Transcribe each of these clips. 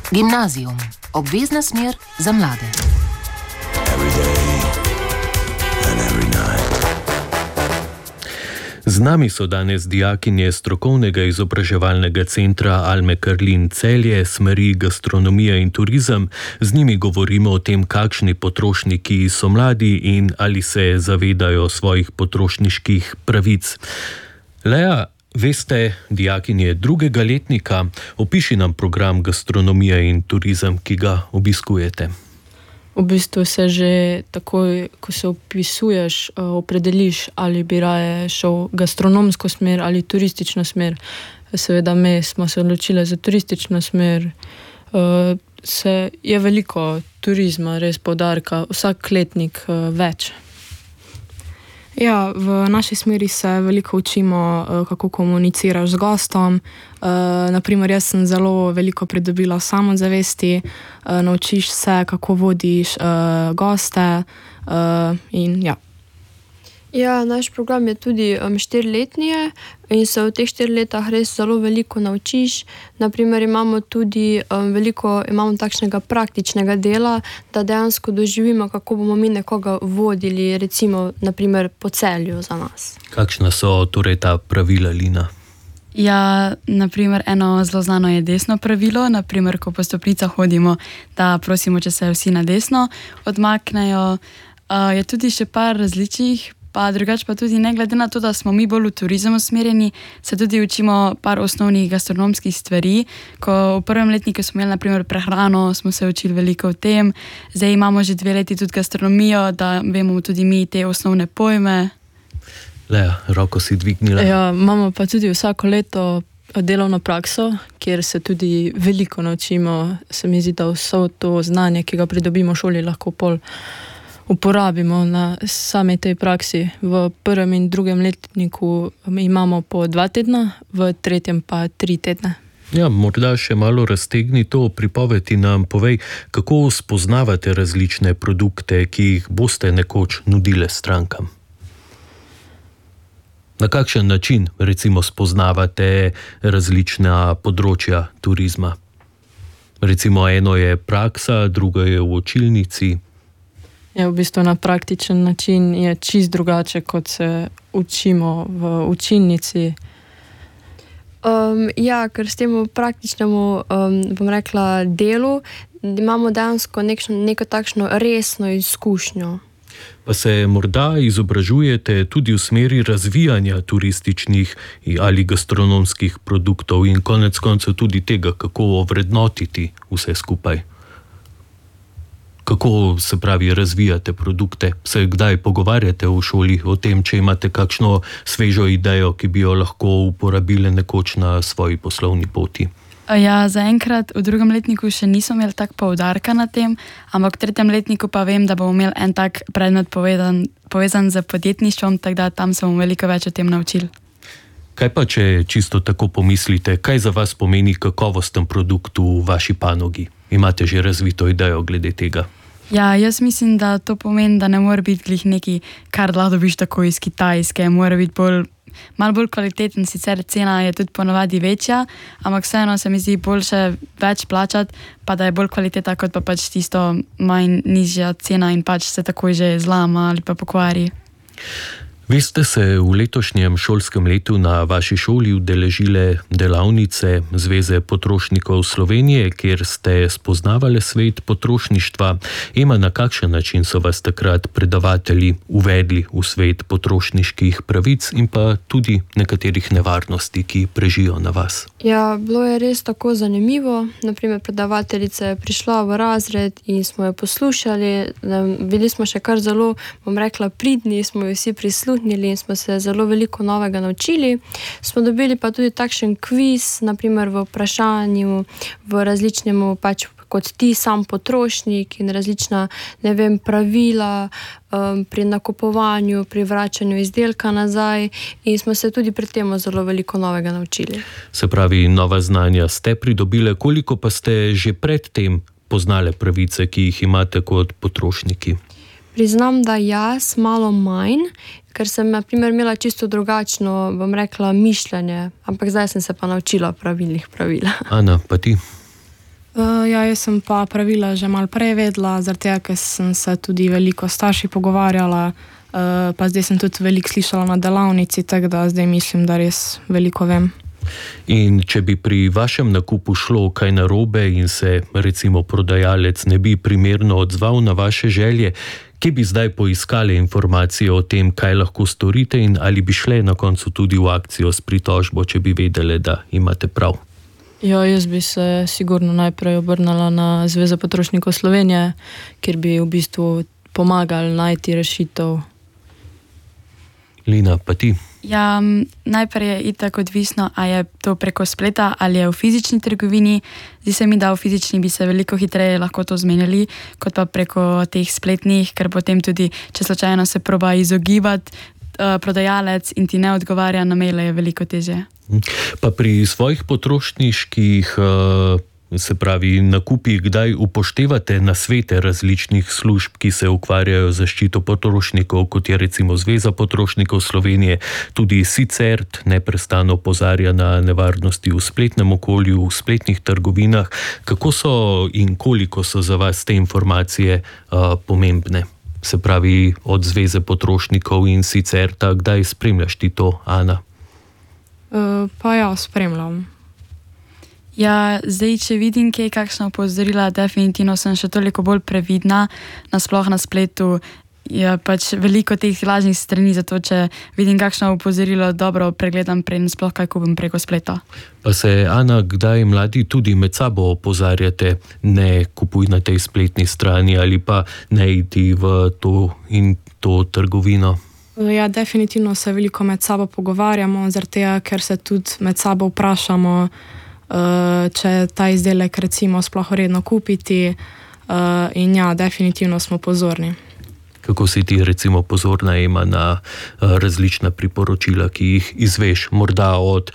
Gimnazijum, obvezna smer za mlade. Z nami so danes dijakinje strokovnega izobraževalnega centra Alme Karlin Celje, smeri gastronomija in turizem. Z njimi govorimo o tem, kakšni potrošniki so mladi in ali se zavedajo svojih potrošniških pravic. Lea, veste, dijakinje drugega letnika, opiši nam program gastronomija in turizem, ki ga obiskujete. V bistvu se že takoj, ko se opisuješ, opredeliš, ali bi raje šel gastronomsko smer ali turistično smer. Seveda mi smo se odločili za turistično smer. Je veliko turizma, res poudarka, vsak letnik več. Ja, v naši smeri se veliko učimo, kako komuniciraš z gostom. Naprimer, jaz sem zelo veliko pridobila samozavesti, naučiš se, kako vodiš goste in ja. Ja, naš program je tudi 4-letni in se v teh 4 letih res zelo veliko naučiš. Naprimer, imamo tudi imamo takšnega praktičnega dela, da dejansko doživimo, kako bomo mi nekoga vodili, recimo, naprimer, po Celju za nas. Kakšna so torej ta pravila, Lina? Ja, naprimer, eno zelo znano je desno pravilo, naprimer, ko po stopnicah hodimo, da prosimo, če se vsi na desno odmaknejo. Je tudi še par različnih, pa drugače pa tudi ne glede na to, da smo mi bolj v turizem usmerjeni, se tudi učimo par osnovnih gastronomskih stvari. Ko v prvem letniku smo imeli naprimer prehrano, smo se učili veliko o tem. Zdaj imamo že 2 leti tudi gastronomijo, da vemo tudi mi te osnovne pojme. Lea, roko si dvignila. Ja, imamo pa tudi vsako leto delovno prakso, kjer se tudi veliko naučimo. Se mi zdi, da vso to znanje, ki ga pridobimo v šoli, lahko pol uporabimo na sami tej praksi. V prvem in drugem letniku imamo po 2 tedna, v tretjem pa 3 tedne. Ja, morda še malo raztegni to pripoved in nam povej, kako spoznavate različne produkte, ki jih boste nekoč nudile strankam. Na kakšen način, recimo, spoznavate različna področja turizma? Recimo, eno je praksa, drugo je v učilnici. Ja, v bistvu na praktičen način je čist drugače, kot se učimo v učilnici. Ja, ker s tem praktičnemu, bom rekla, delu imamo dejansko neko takšno resno izkušnjo. Pa se morda izobražujete tudi v smeri razvijanja turističnih ali gastronomskih produktov in konec koncev tudi tega, kako ovrednotiti vse skupaj. Kako se pravi razvijate produkte? Se kdaj pogovarjate v šoli o tem, če imate kakšno svežo idejo, ki bi jo lahko uporabili nekoč na svoji poslovni poti? Ja, zaenkrat v drugem letniku še nismo imeli tak poudarka na tem, ampak v tretjem letniku pa vem, da bomo imeli en tak predmet povezan z podjetništvom, tako da tam se bomo veliko več o tem naučili. Kaj pa, če čisto tako pomislite, kaj za vas pomeni kakovosten produkt v vaši panogi? Imate že razvito idejo glede tega? Ja, jaz mislim, da to pomeni, da ne more biti glih neki, kar lahko dobiš tako iz Kitajske, mora biti malo bolj kvaliteten, sicer cena je tudi ponavadi večja, ampak vseeno se mi zdi boljše več plačati, pa da je bolj kvaliteta, kot pa pač tisto manj nižja cena in pač se takoj že zlama ali pa pokvari. Vi ste se v letošnjem šolskem letu na vaši šoli udeležile delavnice Zveze potrošnikov Slovenije, kjer ste spoznavali svet potrošništva. Ema, na kakšen način so vas takrat predavatelji uvedli v svet potrošniških pravic in pa tudi nekaterih nevarnosti, ki prežijo na vas? Ja, bilo je res tako zanimivo. Naprimer, predavateljica je prišla v razred in smo jo poslušali. Bili smo še kar zelo, bom rekla, pridni, smo jo vsi prisluhnili in smo se zelo veliko novega naučili. Smo dobili pa tudi takšen kviz, naprimer v vprašanju, v različnemu pač kot ti sam potrošnik in različna, pravila pri nakupovanju, pri vračanju izdelka nazaj in smo se tudi pri tem zelo veliko novega naučili. Se pravi, nova znanja ste pridobile, koliko pa ste že predtem poznale pravice, ki jih imate kot potrošniki? Priznam, da jaz malo manj, ker sem na primer imela čisto drugačno, bom rekla, mišljenje, ampak zdaj sem se pa naučila pravilnih pravil. Ana, pa ti? Ja, jaz sem pa pravila že malo prej vedela, zaradi tega, ker sem se tudi veliko starši pogovarjala, pa zdaj sem tudi veliko slišala na delavnici, tako da zdaj mislim, da res veliko vem. In če bi pri vašem nakupu šlo kaj narobe in se recimo prodajalec ne bi primerno odzval na vaše želje, kje bi zdaj poiskali informacije o tem, kaj lahko storite in ali bi šle na koncu tudi v akcijo s pritožbo, če bi vedele, da imate prav? Ja, jaz bi se sigurno najprej obrnila na Zvezo potrošnikov Slovenije, kjer bi v bistvu pomagali najti rešitev. Lina, pa ti? Ja, najprej je itak odvisno, a je to preko spleta ali je v fizični trgovini. Zdi se mi, da v fizični bi se veliko hitreje lahko to zmenili, kot pa preko teh spletnih, ker potem tudi, če slučajno se proba izogibati prodajalec in ti ne odgovarja na maile, je veliko težje. Pa pri svojih potrošniških, se pravi, nakupih, kdaj upoštevate nasvete različnih služb, ki se ukvarjajo z zaščito potrošnikov, kot je recimo Zveza potrošnikov Slovenije, tudi SICERT neprestano opozarja na nevarnosti v spletnem okolju, v spletnih trgovinah. Kako so in koliko so za vas te informacije pomembne? Se pravi, od Zveze potrošnikov in SICERTA, kdaj spremljaš ti to, Ana? Pa ja, spremljam. Ja, zdaj, če vidim kakšna opozorila, definitivno sem še toliko bolj previdna, nasploh na spletu je pač veliko teh lažnih strani, zato če vidim kakšno opozorilo, dobro pregledam prej nasploh, kaj kupim preko spleta. Pa se, Ana, kdaj mladi tudi med sabo opozarjate, ne kupuj na tej spletni strani ali pa ne iti v to in to trgovino? Ja, definitivno se veliko med sabo pogovarjamo, zaradi tega, ker se tudi med sabo vprašamo, če ta izdelek recimo sploh vredno kupiti, in ja, definitivno smo pozorni. Kako si ti recimo pozorna, Ema, na različna priporočila, ki jih izveš, morda od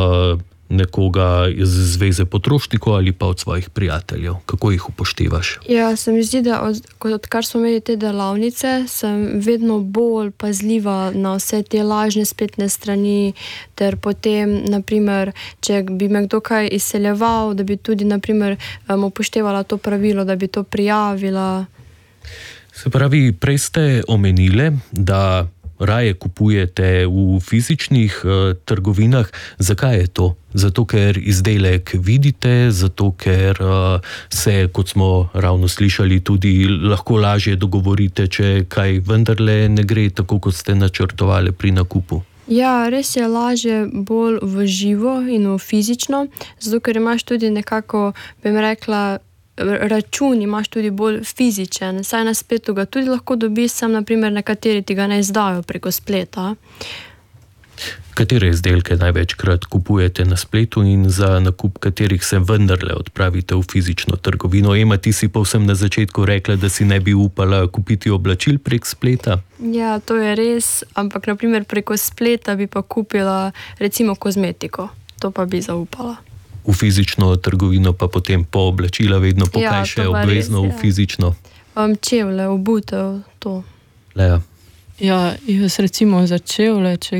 nekoga iz Zveze potrošnikov ali pa od svojih prijateljev? Kako jih upoštevaš? Ja, se mi zdi, da odkar smo imeli te delavnice, sem vedno bolj pazljiva na vse te lažne spletne strani, ter potem, naprimer, če bi me kdo kaj izseljeval, da bi tudi, naprimer, upoštevala to pravilo, da bi to prijavila. Se pravi, prej ste omenile, da raje kupujete v fizičnih trgovinah. Zakaj je to? Zato, ker izdelek vidite, zato, ker se, kot smo ravno slišali, tudi lahko lažje dogovorite, če kaj vendarle ne gre tako, kot ste načrtovali pri nakupu. Ja, res je lažje bolj v živo in v fizično, zato ker imaš tudi nekako, bi rekla, račun imaš tudi bolj fizičen, saj na spletu ga tudi lahko dobiš, sam naprimer nekateri ti ga ne izdajo preko spleta. Katere izdelke največkrat kupujete na spletu in za nakup katerih se vendarle odpravite v fizično trgovino? Ema, ti si povsem na začetku rekla, da si ne bi upala kupiti oblačil prek spleta. Ja, to je res, ampak naprimer preko spleta bi pa kupila recimo kozmetiko, to pa bi zaupala. V fizično trgovino pa potem po oblačila vedno pokaj še obvezno res, v fizično. Čevlje, obutev, to. Lea. Ja, jaz recimo za čevlje, če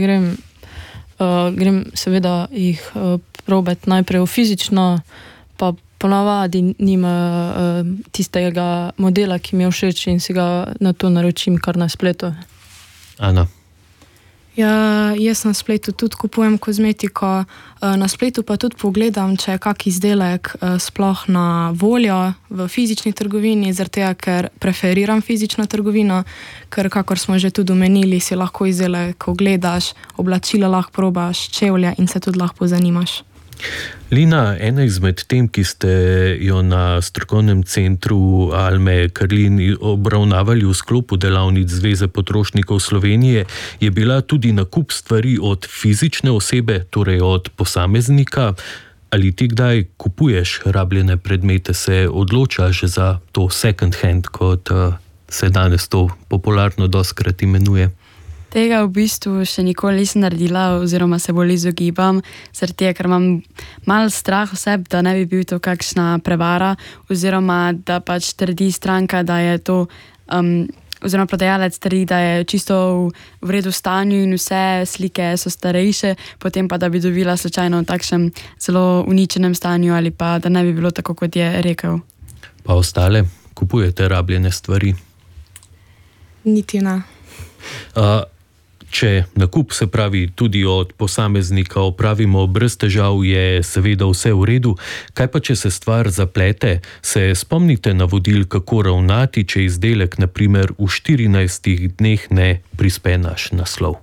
grem seveda jih probati najprej v fizično, pa ponavadi nima tistega modela, ki mi je všeč in si ga na to naročim kar na spletu. Ana. Ja, jaz na spletu tudi kupujem kozmetiko, na spletu pa tudi pogledam, če je kak izdelek sploh na voljo v fizični trgovini, zaradi tega, ker preferiram fizično trgovino, ker kakor smo že tudi omenili, si lahko izdelek ogledaš, oblačila lahko probaš, čevlje in se tudi lahko zanimaš. Lina, ena izmed tem, ki ste jo na strokovnem centru Alme Karlin obravnavali v sklopu delavnic Zveze potrošnikov Slovenije, je bila tudi nakup stvari od fizične osebe, torej od posameznika. Ali ti kdaj kupuješ rabljene predmete, se odločaš za to second hand, kot se danes to popularno dostikrat imenuje? Tega v bistvu še nikoli nisem naredila oziroma se bolj izogibam, zaradi tega, ker imam malo strah oseb, da ne bi bil to kakšna prevara oziroma da pač trdi stranka, da je to, oziroma prodajalec trdi, da je čisto v redu stanju in vse slike so starejše, potem pa da bi dobila slučajno v takšnem zelo uničenem stanju ali pa da ne bi bilo tako, kot je rekel. Pa ostale, kupujete rabljene stvari? Niti ne. Če nakup, se pravi tudi od posameznika, opravimo brez težav, je seveda vse v redu. Kaj pa, če se stvar zaplete? Se spomnite navodil, kako ravnati, če izdelek, na primer, v 14 dneh ne prispe naš naslov?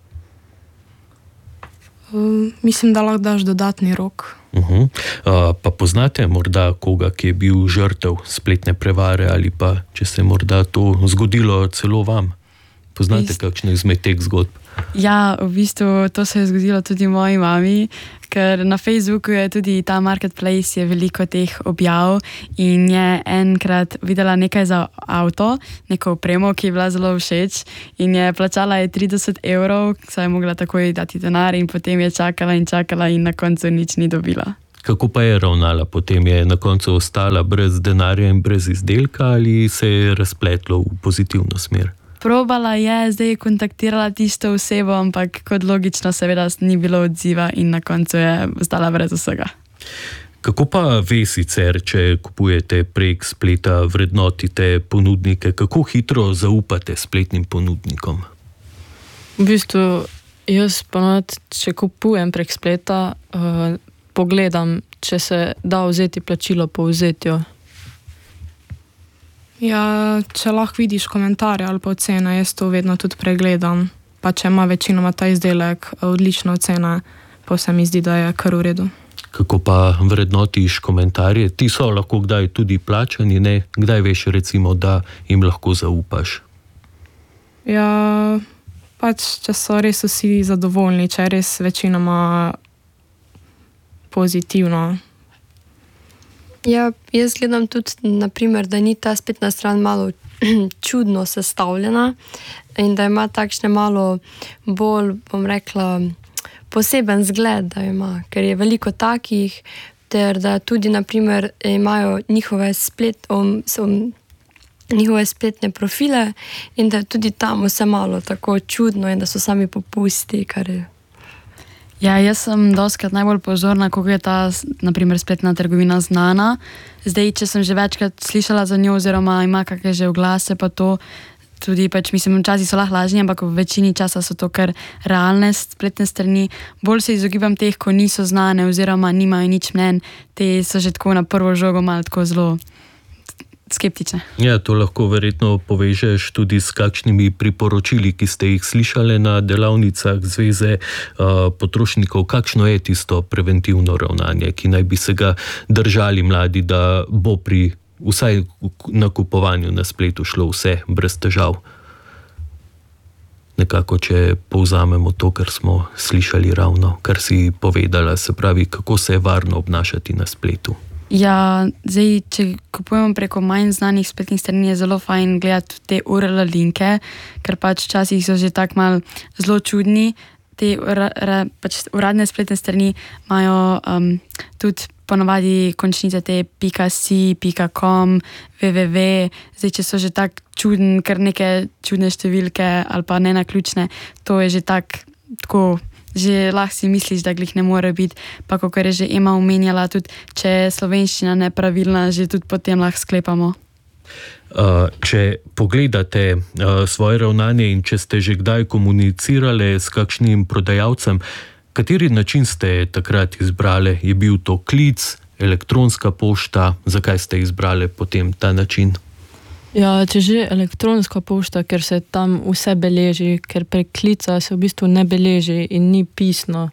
Mislim, da lahko daš dodatni rok. Pa poznate morda koga, ki je bil žrtev spletne prevare, ali pa če se morda to zgodilo celo vam? Poznate kakšno izmed teh zgodb? Ja, v bistvu to se je zgodilo tudi moji mami, ker na Facebooku je tudi ta marketplace, je veliko teh objav in je enkrat videla nekaj za avto, neko opremo, ki je bila zelo všeč in je plačala 30 €, saj je mogla takoj dati denar in potem je čakala in na koncu nič ni dobila. Kako pa je ravnala? Potem je na koncu ostala brez denarja in brez izdelka ali se je razpletlo v pozitivno smer? Probala je, zdaj je kontaktirala tisto osebo, ampak kot logično seveda ni bilo odziva in na koncu je ostala brez vsega. Kako pa ve sicer, če kupujete prek spleta, vrednotite ponudnike, kako hitro zaupate spletnim ponudnikom? V bistvu jaz ponavadi, če kupujem prek spleta, pogledam, če se da vzeti plačilo po vzetju. Ja, če lahko vidiš komentarje ali pa ocene, jaz to vedno tudi pregledam. Pa če ima večinoma ta izdelek odlično ocene, pa se mi zdi, da je kar v redu. Kako pa vrednotiš komentarje? Ti so lahko kdaj tudi plačani, ne? Kdaj veš recimo, da jim lahko zaupaš? Ja, pač če so res vsi zadovoljni, če je res večinoma pozitivno. Ja, jaz gledam tudi, naprimer, da ni ta spletna stran malo čudno sestavljena in da ima takšne malo bolj, bom rekla, poseben zgled, da ima, ker je veliko takih, ter da tudi, naprimer, imajo njihove spletne profile in da tudi tam vse malo tako čudno in da so sami popusti, kar je. Ja, jaz sem dostikrat najbolj pozorna, kako je ta, naprimer, spletna trgovina znana. Zdaj, če sem že večkrat slišala za njo oziroma ima kakšne že oglase, pa to tudi, mislim, včasih so lahko lažni, ampak v večini časa so to kar realne spletne strani. Bolj se izogibam teh, ko niso znane oziroma nimajo nič mnenj, te so že tako na prvo žogo malo tako zelo skeptične. Ja, to lahko verjetno povežeš tudi s kakšnimi priporočili, ki ste jih slišali na delavnicah Zveze potrošnikov. Kakšno je tisto preventivno ravnanje, ki naj bi se ga držali mladi, da bo pri vsaj nakupovanju na spletu šlo vse brez težav? Nekako, če povzamemo to, kar smo slišali ravno, kar si povedala, se pravi, kako se je varno obnašati na spletu. Ja, zdaj, če kupujemo preko manj znanih spletnih strani, je zelo fajn gledati te URL linke, ker pač včasih so že tako malo zelo čudni. Te pač uradne spletne strani imajo tudi ponavadi končnice te .si, .com, www. Zdaj, če so že tako čudni, kar neke čudne številke ali pa nenaključne, to je že tako že lahko si misliš, da glih ne more biti, pa kakor je že Ema omenjala, tudi če je slovenščina nepravilna, že tudi potem lahko sklepamo. Če pogledate svoje ravnanje in če ste že kdaj komunicirali s kakšnim prodajalcem, kateri način ste takrat izbrali? Je bil to klic, elektronska pošta? Zakaj ste izbrali potem ta način? Ja, če že elektronska pošta, ker se tam vse beleži, ker prek klica se v bistvu ne beleži in ni pisno.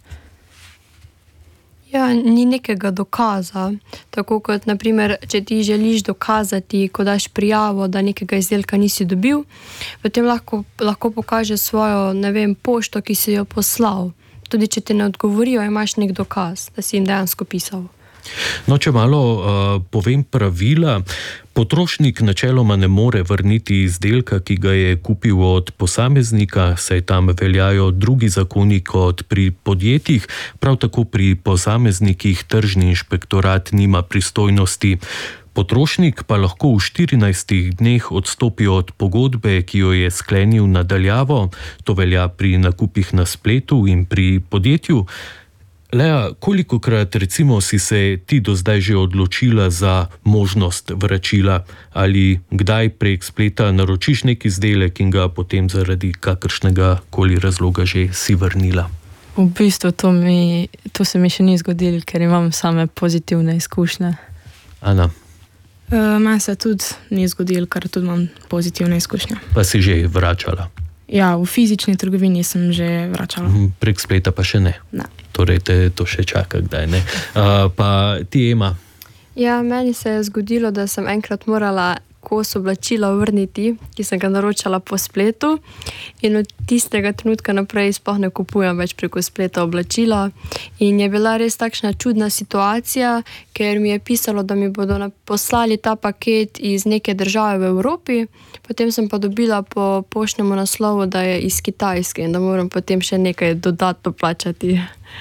Ja, ni nekega dokaza. Tako kot, naprimer, če ti želiš dokazati, ko daš prijavo, da nekega izdelka nisi dobil, potem lahko pokažeš svojo, pošto, ki si jo poslal. Tudi če ti ne odgovorijo, imaš nek dokaz, da si jim dejansko pisal. No, če malo povem pravila, potrošnik načeloma ne more vrniti izdelka, ki ga je kupil od posameznika, saj tam veljajo drugi zakoni kot pri podjetjih, prav tako pri posameznikih tržni inšpektorat nima pristojnosti. Potrošnik pa lahko v 14 dneh odstopi od pogodbe, ki jo je sklenil nadaljavo, to velja pri nakupih na spletu in pri podjetju. Lea, kolikokrat recimo si se ti do zdaj že odločila za možnost vračila ali kdaj prek spleta naročiš neki izdelek in ga potem zaradi kakršnega koli razloga že si vrnila? V bistvu to se mi še ni zgodilo, ker imam same pozitivne izkušnje. Ana? Meni se tudi ni zgodilo, ker tudi imam pozitivne izkušnje. Pa si že vračala? Ja, v fizični trgovini sem že vračala. Prek spleta pa še ne? Ne. Torej te to še čaka kdaj, ne? Pa ti, Ema? Ja, meni se je zgodilo, da sem enkrat morala kos oblačila vrniti, ki sem ga naročala po spletu, in od tistega trenutka naprej sploh ne kupujem več preko spleta oblačila. In je bila res takšna čudna situacija, ker mi je pisalo, da mi bodo poslali ta paket iz neke države v Evropi, potem sem pa dobila po poštnem naslovu, da je iz Kitajske in da moram potem še nekaj dodatno plačati.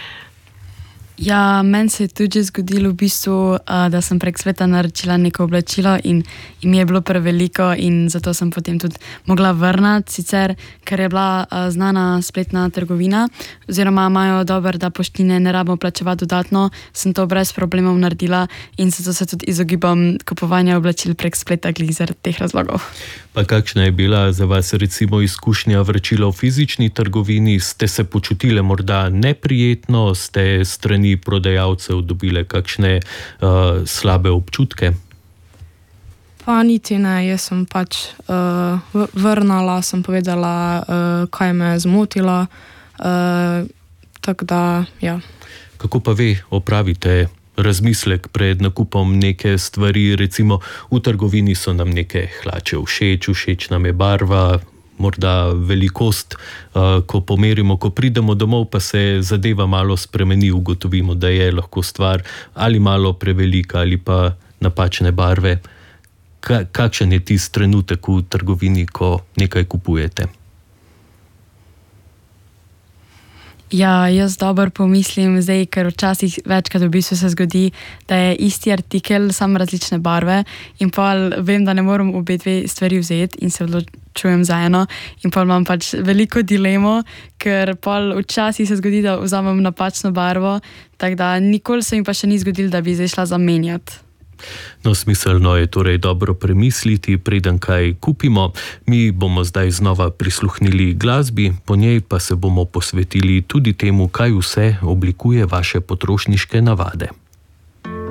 Ja, meni se je tudi zgodilo v bistvu, da sem prek spleta naročila neko oblačilo in mi je bilo preveliko in zato sem potem tudi mogla vrniti, sicer ker je bila znana spletna trgovina oziroma imajo dober, da poštine ne rabimo plačevati dodatno, sem to brez problemov naredila in zato se tudi izogibam kupovanja oblačil prek spleta glih zaradi teh razlogov. Pa kakšna je bila za vas recimo izkušnja vračila v fizični trgovini? Ste se počutile morda neprijetno? Ste strani prodajalcev dobile kakšne slabe občutke? Pa niti ne, jaz sem pač vrnala, sem povedala, kaj me je zmotilo, tako da, ja. Kako pa vi opravite razmislek pred nakupom neke stvari? Recimo v trgovini so nam neke hlače všeč nam je barva, morda velikost, ko pomerimo, ko pridemo domov, pa se zadeva malo spremeni, ugotovimo, da je lahko stvar ali malo prevelika ali pa napačne barve. Kakšen je tisti trenutek v trgovini, ko nekaj kupujete? Ja, jaz dobro pomislim zdaj, ker včasih večkrat v bistvu se zgodi, da je isti artikel, samo različne barve in pa vem, da ne morem obe dve stvari vzeti in se odločujem za eno in pa imam pač veliko dilemo, ker pa včasih se zgodi, da vzamem napačno barvo, tako da nikoli se mi pa še ni zgodilo, da bi zdaj šla zamenjati. No, smiselno je torej dobro premisliti, preden kaj kupimo. Mi bomo zdaj znova prisluhnili glasbi, po njej pa se bomo posvetili tudi temu, kaj vse oblikuje vaše potrošniške navade.